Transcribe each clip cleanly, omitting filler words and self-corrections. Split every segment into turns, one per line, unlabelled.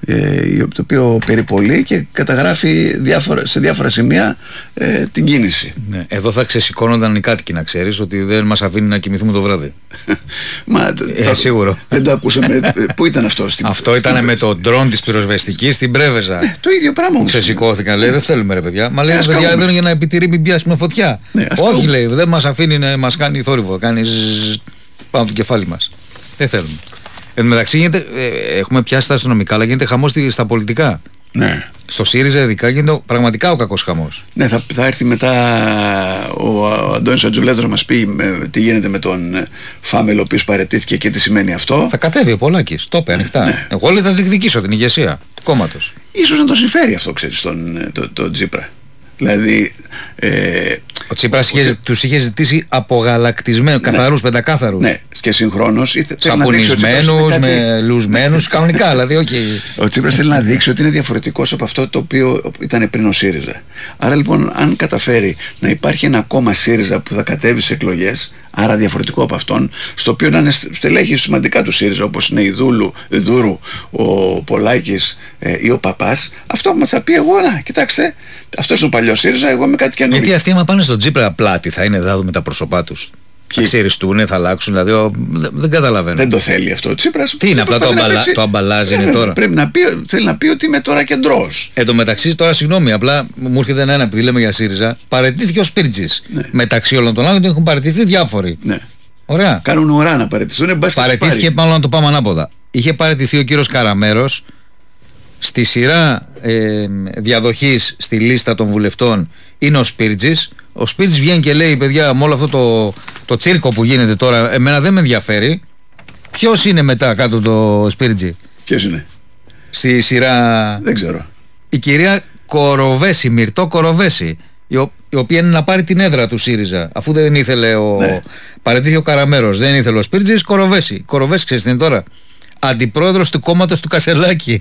το οποίο περιπολεί και καταγράφει σε διάφορα σημεία την κίνηση.
Ναι, εδώ θα ξεσηκώνονταν οι κάτοικοι, να ξέρεις, ότι δεν μας αφήνει να κοιμηθούμε το βράδυ.
Μα
σίγουρο.
Δεν το ακούσαμε. Πού ήταν αυτό?
Αυτό ήταν με το ντρόν της πυροσβεστικής στην Πρέβεζα.
Το ίδιο πράγμα όμως.
Ξεσηκώθηκαν, λέει, δεν θέλουμε ρε παιδιά. Μα λέει, παιδιά, εδώ είναι για να επιτηρεί, μην πιάσουμε φωτιά. Όχι, λέει, δεν μας αφήνει να μας κάνει θόρυβο, κάνει πάνω από το κεφάλι μας. Δεν θέλουμε. Εν τω μεταξύ έχουμε πιάσει τα αστυνομικά, αλλά γίνεται χαμός στα πολιτικά.
Ναι.
Στο ΣΥΡΙΖΑ ειδικά γίνεται πραγματικά ο κακός χαμός.
Ναι, θα έρθει μετά ο Αντώνης Ατζουλέτος να μας πει τι γίνεται με τον Φάμελο, ο οποίος παραιτήθηκε και τι σημαίνει αυτό.
Θα κατέβει ο Πολάκης, το είπε ανοιχτά. Ναι. Εγώ λέει θα διεκδικήσω την ηγεσία του κόμματος.
Ίσως να το συμφέρει αυτό, ξέρεις, τον Τσίπρα. Δηλαδή
ο Τσίπρας τους είχε ζητήσει απογαλακτισμένους, καθαρούς, πεντακάθαρους.
Ναι, και συγχρόνως
σαπουνισμένους, με λουσμένους, κανονικά δηλαδή, όχι.
Ο Τσίπρας θέλει να δείξει ότι είναι διαφορετικός από αυτό το οποίο ήταν πριν ο ΣΥΡΙΖΑ. Άρα λοιπόν, αν καταφέρει να υπάρχει ένα κόμμα ΣΥΡΙΖΑ που θα κατέβει σε εκλογές, άρα διαφορετικό από αυτόν, στο οποίο να είναι στελέχη σημαντικά του ΣΥΡΙΖΑ, όπως είναι η Δούρου, ο Πολάκης ή ο Παπάς, αυτό μου θα πει εγώ, κοιτάξτε, αυτός είναι ο παλιός ΣΥΡΙΖΑ, εγώ είμαι κάτι καινούργιο.
Γιατί αυτοί άμα πάνε στον Τσίπρα πλάτη θα είναι, θα δούμε τα πρόσωπά τους. Θα ξεριστούνε, θα αλλάξουν, δηλαδή δεν καταλαβαίνω.
Δεν το θέλει αυτό ο Τσίπρας.
Τι είναι, απλά το αμπαλάζ είναι τώρα.
Πρέπει να πει, θέλει να πει ότι είμαι τώρα κεντρός.
Εν τω μεταξύ, τώρα συγγνώμη, απλά μου έρχεται ένα επειδή λέμε για ΣΥΡΙΖΑ, παραιτήθηκε ο Σπίρτζης. Ναι. Μεταξύ όλων των άλλων έχουν παραιτηθεί διάφοροι.
Ναι.
Ωραία.
Κάνουν ουρά να παραιτηθούν.
Παραιτήθηκε, μάλλον να το πάμε ανάποδα. Είχε παραιτηθεί ο κύριος Καραμέρος. Στη σειρά διαδοχής στη λίστα των βουλευτών είναι ο Σπίρτζης. Ο Σπίρτζης βγαίνει και λέει, παιδιά, με όλο αυτό το τσίρκο που γίνεται τώρα, εμένα δεν με ενδιαφέρει. Ποιος είναι μετά κάτω το Σπίρτζη?
Ποιος είναι?
Στη σειρά...
Δεν ξέρω.
Η κυρία Κοροβέση, Μυρτώ Κοροβέση, η οποία είναι να πάρει την έδρα του ΣΥΡΙΖΑ. Αφού δεν ήθελε παραιτήθηκε ο Καραμέρος, δεν ήθελε ο Σπίρτζης, Κοροβέση. Κοροβέση, ξέρεις τι είναι τώρα? Αντιπρόεδρος του κόμματος του Κασελάκη.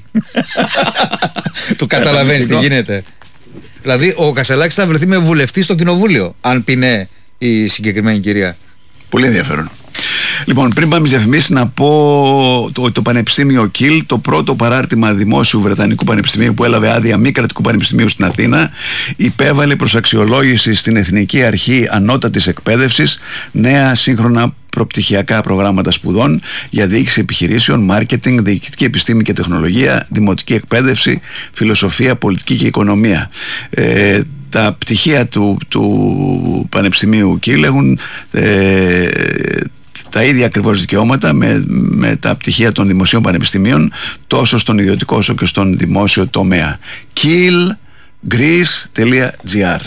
Του καταλαβαίνεις τι γίνεται? Δηλαδή ο Κασελάκης θα βρεθεί με βουλευτή στο κοινοβούλιο, αν πει ναι η συγκεκριμένη κυρία.
Πολύ ενδιαφέρον. Λοιπόν, πριν πάμε στις διαφημίσεις, να πω το Πανεπιστήμιο Κιλ, το πρώτο παράρτημα δημόσιου Βρετανικού Πανεπιστημίου που έλαβε άδεια μη κρατικού πανεπιστημίου στην Αθήνα, υπέβαλε προς αξιολόγηση στην Εθνική Αρχή Ανώτατης Εκπαίδευσης νέα σύγχρονα προπτυχιακά προγράμματα σπουδών για διοίκηση επιχειρήσεων, μάρκετινγκ, διοικητική επιστήμη και τεχνολογία, δημοτική εκπαίδευση, φιλοσοφία, πολιτική και οικονομία. Τα πτυχία του Πανεπιστημίου Κιλ έχουν τα ίδια ακριβώς δικαιώματα με τα πτυχία των δημοσίων πανεπιστημίων, τόσο στον ιδιωτικό όσο και στον δημόσιο τομέα. kilgreece.gr.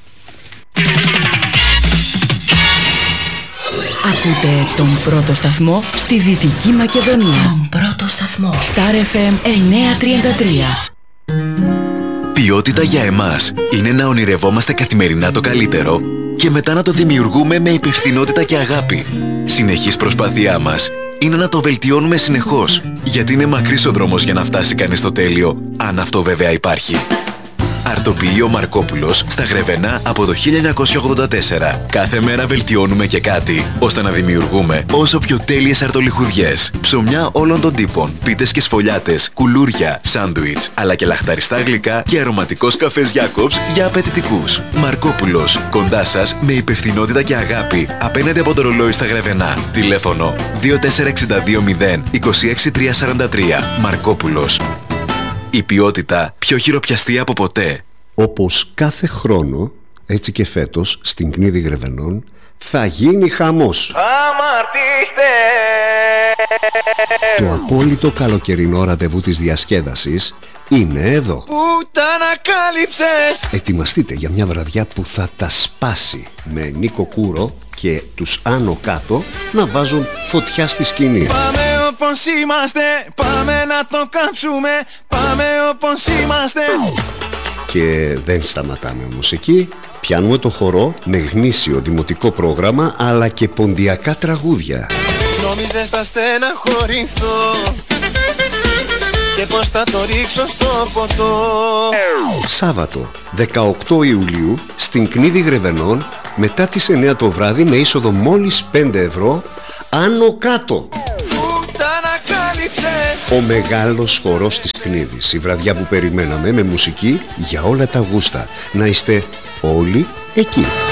Ακούτε τον πρώτο σταθμό στη Δυτική Μακεδονία. Τον πρώτο σταθμό. Star FM 933.
Ποιότητα για εμάς είναι να ονειρευόμαστε καθημερινά το καλύτερο και μετά να το δημιουργούμε με υπευθυνότητα και αγάπη. Συνεχής προσπάθειά μας είναι να το βελτιώνουμε συνεχώς, γιατί είναι μακρύς ο δρόμος για να φτάσει κανείς στο τέλειο, αν αυτό βέβαια υπάρχει. Αρτοποιείο Μαρκόπουλος στα Γρεβενά από το 1984. Κάθε μέρα βελτιώνουμε και κάτι, ώστε να δημιουργούμε όσο πιο τέλειες αρτολιχουδιές. Ψωμιά όλων των τύπων, πίτες και σφολιάτες, κουλούρια, σάντουιτς, αλλά και λαχταριστά γλυκά και αρωματικός καφές Γιάκοψ για απαιτητικούς. Μαρκόπουλος, κοντά σας με υπευθυνότητα και αγάπη, απέναντι από το ρολόι στα Γρεβενά. Τηλέφωνο 24620 26343. Μαρκόπουλος. Η ποιότητα πιο χειροπιαστή από ποτέ.
Όπως κάθε χρόνο, έτσι και φέτος, στην Κνίδη Γρεβενών, θα γίνει χαμός.
Αμαρτήστε!
Το απόλυτο καλοκαιρινό ραντεβού της διασκέδασης είναι εδώ.
Πού τα ανακάλυψες!
Ετοιμαστείτε για μια βραδιά που θα τα σπάσει, με Νίκο Κούρο και τους Άνω Κάτω να βάζουν φωτιά στη σκηνή.
Πάμε όπως είμαστε, πάμε να το κάψουμε, πάμε όπως είμαστε.
Και δεν σταματάμε όμως εκεί. Πιάνουμε το χορό με γνήσιο δημοτικό πρόγραμμα, αλλά και ποντιακά τραγούδια.
Νόμιζες θα στεναχωρηθώ και πως θα το ρίξω στο ποτό.
Σάββατο 18 Ιουλίου στην Κνίδη Γρεβενών, μετά τις 9 το βράδυ, με είσοδο μόλις 5 ευρώ, Άνω Κάτω.
έλειψες.
Ο μεγάλος χορός της Κνίδης, η βραδιά που περιμέναμε, με μουσική για όλα τα γούστα. Να είστε όλοι εκεί.